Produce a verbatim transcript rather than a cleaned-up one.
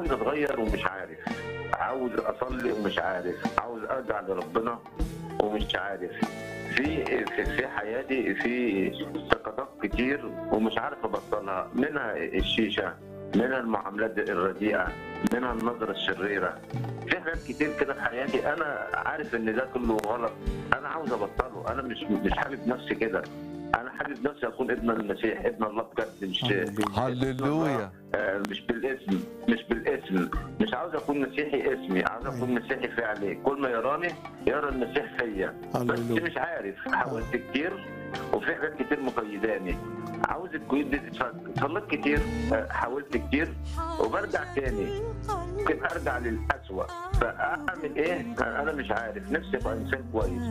عاوز اتغير ومش عارف، عاوز اصلي ومش عارف، عاوز ارجع لربنا ومش عارف. في في في حياتي في سقطات كتير ومش عارف ابطلها، منها الشيشه، منها المعاملات الرديئه، منها النظره الشريره. في حاجات كتير كده في حياتي انا عارف ان ده كله غلط، انا عاوز ابطله، انا مش مش حابب نفسي كده. انا حابب نفسي اكون ابن المسيح، ابن الله بجد، مش هللويا. آه، مش بالاسم، مش بالاسم، مش عاوز اكون مسيحي اسمي، عاوز اكون مسيحي فعلي، كل ما يراني يرى المسيح فيا. بس مش عارف، حاولت كتير وفي حاجات كتير مقيداني، عاوز القيود دي تتفك. صليت كتير، آه، حاولت كتير وبرجع تاني، ممكن ارجع للأسوأ. فاعمل ايه؟ انا مش عارف. نفسي ابقى انسان كويس،